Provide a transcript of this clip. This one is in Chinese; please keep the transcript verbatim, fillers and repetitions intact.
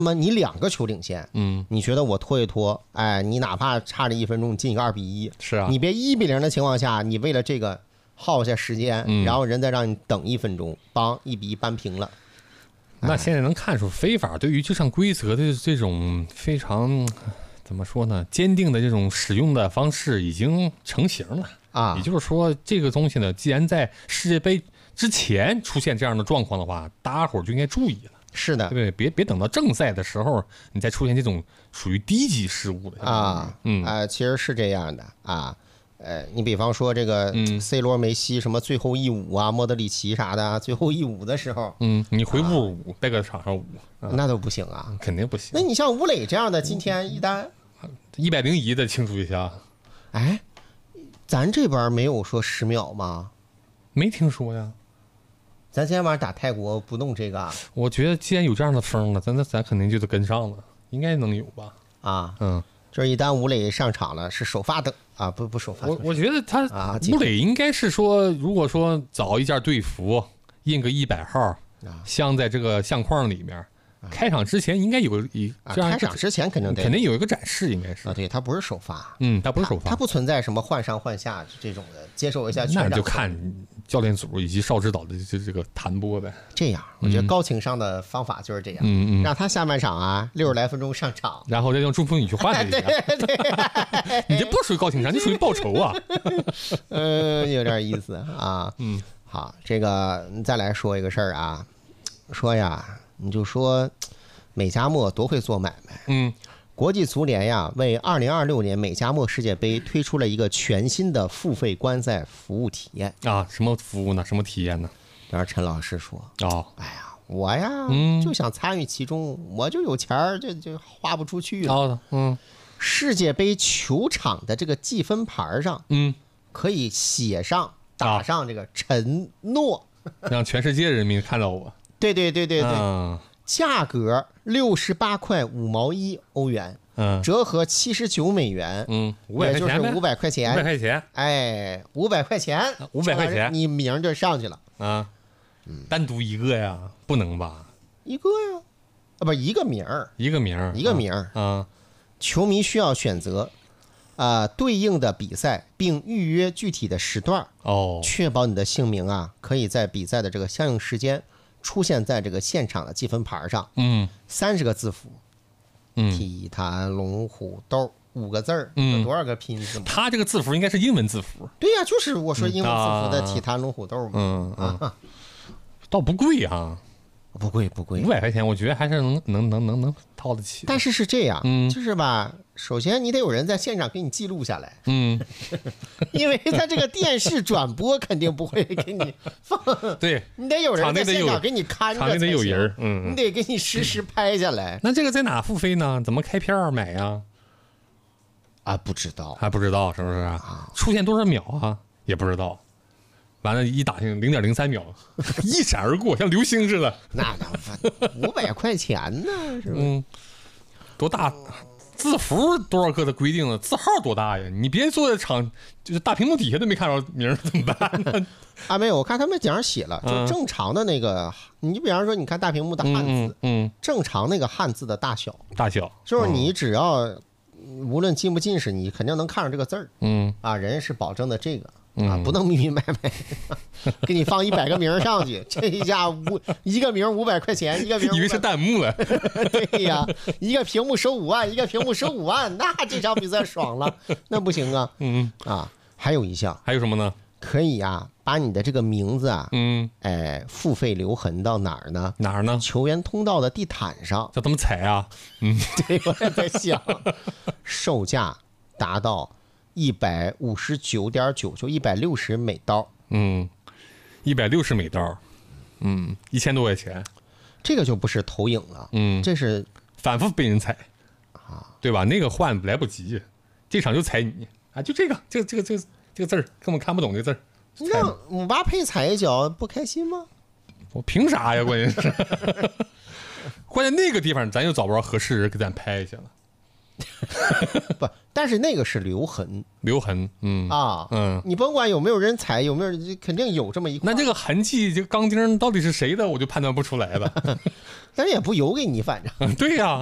那么你两个球领先， 嗯， 你觉得我拖一拖，哎，你哪怕差这一分钟，你进一个二比一， 是啊， 你别一比零的情况下，你为了这个耗下时间， 嗯、 然后人再让你等一分钟，帮一比一扳平了。 那现在能看出非法对于这项规则的这种非常怎么说呢，坚定的这种使用的方式已经成型了啊。 也就是说，这个东西呢，既然在世界杯之前出现这样的状况的话，大家伙儿就应该注意了。 是的， 对不对？别别等到正赛的时候，你再出现这种属于低级失误的啊， 嗯啊、呃，其实是这样的啊，呃，你比方说这个 C 罗、梅西什么最后一舞啊，莫德里奇啥的，最后一舞的时候， 嗯，你回屋舞，在个场上舞， 啊、那都不行啊， 肯定不行。 那你像吴磊这样的，今天一单一百零一的庆祝一下， 哎，咱这边没有说十秒吗？ 没听说呀。 咱今天晚上打泰国不弄这个啊？ 我觉得既然有这样的风了，咱那咱肯定就得跟上了，应该能有吧？ 啊， 嗯， 就是一旦吴磊上场了，是首发等啊，不不首发。 我我觉得他啊， 吴磊应该是说，如果说找一件队服，印个一百号， 啊， 镶在这个相框里面。开场之前应该有一这样、 啊，开场之前肯定得肯定有一个展示，应该是啊，对，他不是首发， 嗯，他不是首发， 他不存在什么换上换下这种的，接受一下。 那就看教练组以及邵指导的这这个弹拨呗。 这样，我觉得高情商的方法就是这样， 嗯嗯， 让他下半场啊六十来分钟上场， 然后再用中锋你去换他一下。 对对， 你这不属于高情商，你属于报仇啊。 嗯，有点意思啊。 嗯， 好，这个再来说一个事儿啊，说呀。你就说美加墨多会做买卖， 嗯， 国际足联呀为二零二六年美加墨世界杯推出了一个全新的付费观赛服务体验啊，什么服务呢？什么体验呢？ 然后陈老师说， 哦， 哎呀，我呀、 嗯、 就想参与其中，我就有钱儿，这就花不出去了。 哦，嗯， 世界杯球场的这个计分牌上， 嗯， 可以写上打上这个承诺， 啊、让全世界人民看到我。 对对对对对， 嗯、 价格六十八块五毛一欧元， 嗯， 折合七十九美元， 嗯，五百块钱， 也就是五百块钱， 五百块钱， 哎，五百块钱， 五百块钱， 你名就上去了啊，嗯，单独一个呀，不能吧？ 一个呀，啊不，一个名儿， 一个名儿， 一个名儿啊， 球迷需要选择啊、呃、对应的比赛，并预约具体的时段， 哦， 确保你的姓名啊可以在比赛的这个相应时间。出现在这个现场的积分牌上， 嗯， 三十个字符， 嗯， 体坛龙虎斗五个字儿， 嗯， 有多少个拼字母？ 它这个字符应该是英文字符。 对呀、啊，就是我说英文字符的体坛龙虎斗嘛。 嗯嗯啊，倒不贵啊， 不贵不贵， 五百块钱，我觉得还是能能能能能掏得起。 但是是这样， 嗯， 就是吧，首先你得有人在现场给你记录下来， 嗯， 因为他这个电视转播肯定不会给你放， 对， 你得有人在现场给你看着， 场内得有人，嗯， 你得给你实时拍下来。 那这个在哪付费呢？怎么开票买呀？ 啊，不知道， 还不知道是不是？啊，出现多少秒啊？也不知道。完了，一打听零点零三秒，一闪而过，像流星似的。 那那五百块钱呢，是吧？ 嗯，多大？字符多少个的规定了？字号多大呀？你别坐在场，就是大屏幕底下都没看着名，怎么办呢？ 啊，没有，我看他们顶上写了，就正常的那个，嗯、你比方说，你看大屏幕的汉字， 嗯，嗯正常那个汉字的大小， 大小， 就是你只要、嗯、无论近不近视，你肯定能看上这个字儿。 嗯， 啊，人是保证的这个。 啊， 嗯、不能密密卖卖，给你放一百个名上去，这一下五一个名五百块钱，一个名以为是弹幕了。 对呀，一个屏幕收五万，一个屏幕收五万，那这场比赛爽了，那不行啊。 嗯啊，还有一项， 还有什么呢？ 可以啊，把你的这个名字啊， 嗯， 哎，付费留痕到哪儿呢？ 哪儿呢？ 球员通道的地毯上。 叫他们踩啊。嗯， 对，我也在想，售价达到。一百五十九点九，就一百六十美刀。 嗯，一百六十美刀，嗯，一千多块钱。 这个就不是投影了， 嗯， 这是反复被人踩啊，对吧？那个换来不及，这场就踩你啊，就这个，这个这个这个这个字儿根本看不懂这个字儿。 让姆巴佩踩一脚不开心吗？ 我凭啥呀？关键是，关键那个地方咱又找不着合适人给咱拍下了。 不，但是那个是留痕， 留痕，嗯啊， 嗯， 你甭管有没有人踩，有没有人，肯定有这么一块。 那这个痕迹，这钢钉到底是谁的，我就判断不出来了。 但是也不邮给你，反正。 对呀、啊。